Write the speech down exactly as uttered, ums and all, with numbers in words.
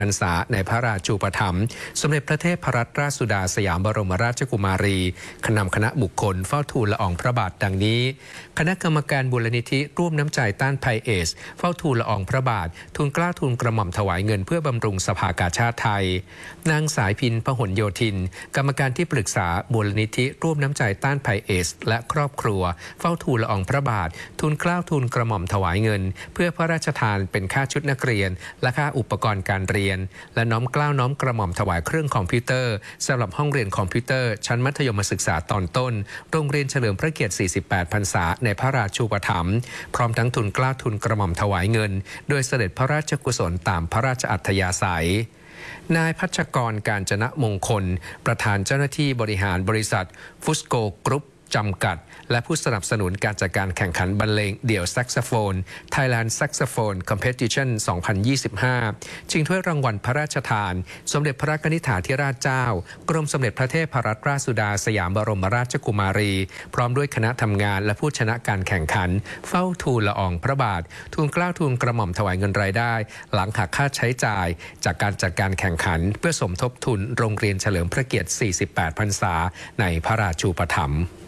พรรษาในพระราชูปถัมภ์สมเด็จพระเทพรัตนราชสุดาสยามบรมราชกุมารีขนำคณะบุคคลเฝ้าทูลละอองพระบาทดังนี้คณะกรรมการมูลนิธิร่วมน้ำใจต้านภัยเอดส์เฝ้าทูลละอองพระบาททูลเกล้าทูลกระหม่อมถวายเงินเพื่อบำรุงสภากาชาดไทยนางสายพินพหลโยธินกรรมการที่ปรึกษามูลนิธิร่วมน้ำใจต้านภัยเอดส์และครอบครัวเฝ้าทูลละอองพระบาททูลเกล้าทูลกระหม่อมถวายเงินเพื่อพระราชทานเป็นค่าชุดนักเรียนและค่าอุปกรณ์การเรียนและน้อมเกล้าน้อมกระหม่อมถวายเครื่องคอมพิวเตอร์สำหรับห้องเรียนคอมพิวเตอร์ชั้นมัธยมศึกษาตอนต้นโรงเรียนเฉลิมพระเกียรติสี่สิบแปดพรรษาในพระราชูปถัมภ์พร้อมทั้งทุนเกล้าทุนกระหม่อมถวายเงินโดยเสด็จพระราชกุศลตามพระราชอัธยาศัยนายพัชกรการจนะมงคลประธานเจ้าหน้าที่บริหารบริษัทฟุสโกกรุ๊ปจำกัดและผู้สนับสนุนการจัดการแข่งขันบรรเลงเดี่ยวแซกโซโฟน Thailand Saxophone Competition สองพันยี่สิบห้า ชิงถ้วยรางวัลพระราชทานสมเด็จพระกนิษฐาธิราชเจ้ากรมสมเด็จพระเทพรัตนราชสุดาสยามบรมราชกุมารีพร้อมด้วยคณะทำงานและผู้ชนะการแข่งขันเฝ้าทูลละอองพระบาททูลเกล้าทูลกระหม่อมถวายเงินรายได้หลังหักค่าใช้จ่ายจากการจัดการแข่งขันเพื่อสมทบทุนโรงเรียนเฉลิมพระเกียรติสี่สิบแปดพรรษาในพระราชูปถัมภ์